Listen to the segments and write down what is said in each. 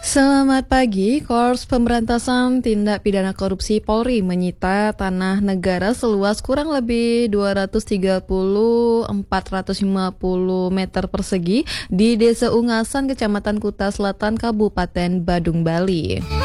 Selamat pagi, Korps Pemberantasan Tindak Pidana Korupsi Polri menyita tanah negara seluas kurang lebih 230.450 meter persegi di Desa Ungasan, Kecamatan Kuta Selatan, Kabupaten Badung, Bali.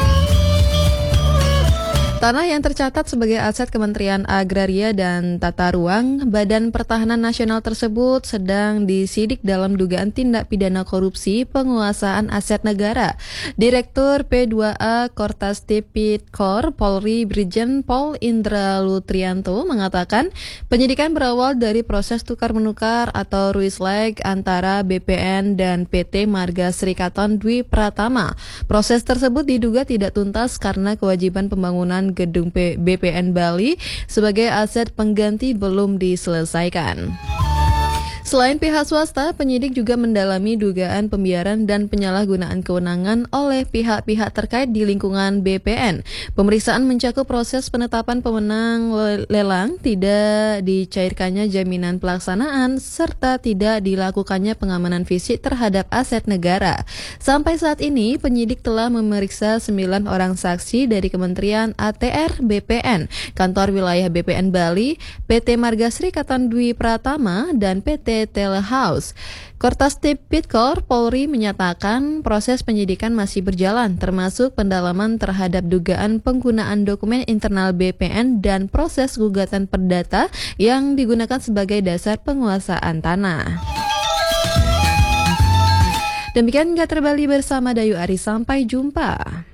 Tanah yang tercatat sebagai aset Kementerian Agraria dan Tata Ruang, Badan Pertahanan Nasional tersebut sedang disidik dalam dugaan tindak pidana korupsi penguasaan aset negara. Direktur P2A Kortas Tipikor Polri Brigjen Pol Indra Lutrianto mengatakan penyidikan berawal dari proses tukar-menukar atau ruislek antara BPN dan PT Marga Srikaton Dwi Pratama. Proses tersebut diduga tidak tuntas karena kewajiban pembangunan gedung BPN Bali sebagai aset pengganti belum diselesaikan. Selain pihak swasta, penyidik juga mendalami dugaan pembiaran dan penyalahgunaan kewenangan oleh pihak-pihak terkait di lingkungan BPN. Pemeriksaan mencakup proses penetapan pemenang lelang, tidak dicairkannya jaminan pelaksanaan, serta tidak dilakukannya pengamanan fisik terhadap aset negara. Sampai saat ini, penyidik telah memeriksa 9 orang saksi dari Kementerian ATR BPN, Kantor Wilayah BPN Bali, PT Marga Srikaton Dwi Pratama, dan PT Telehouse. Kortas Tipikor Polri menyatakan proses penyidikan masih berjalan, termasuk pendalaman terhadap dugaan penggunaan dokumen internal BPN dan proses gugatan perdata yang digunakan sebagai dasar penguasaan tanah. Demikian Gater Bali bersama Dayu Ari, sampai jumpa.